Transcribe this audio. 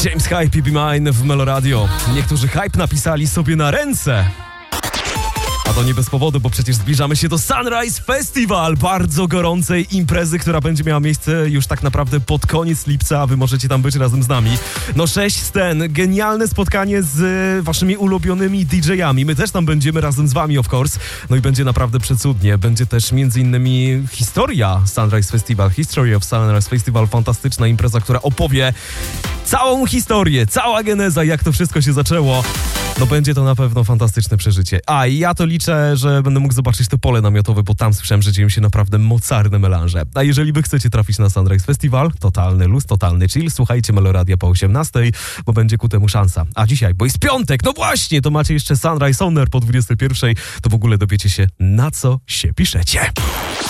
James Hype i Be Mine w Meloradio. Niektórzy hype napisali sobie na ręce. A to nie bez powodu, bo przecież zbliżamy się do Sunrise Festival, bardzo gorącej imprezy, która będzie miała miejsce już tak naprawdę pod koniec lipca, a wy możecie tam być razem z nami. No 6 scen, genialne spotkanie z waszymi ulubionymi DJ-ami. My też tam będziemy razem z wami, of course. No i będzie naprawdę przecudnie. Będzie też między innymi historia Sunrise Festival, History of Sunrise Festival, fantastyczna impreza, która opowie całą historię, cała geneza, jak to wszystko się zaczęło. No będzie to na pewno fantastyczne przeżycie. A i ja to liczę, że będę mógł zobaczyć to pole namiotowe, bo tam słyszałem, że dzieją się naprawdę mocarne melanże. A jeżeli wy chcecie trafić na Sunrise Festival, totalny luz, totalny chill, słuchajcie Meloradia po 18, bo będzie ku temu szansa. A dzisiaj, bo jest piątek, no właśnie, to macie jeszcze Sunrise Honor po 21, to w ogóle dowiecie się, na co się piszecie.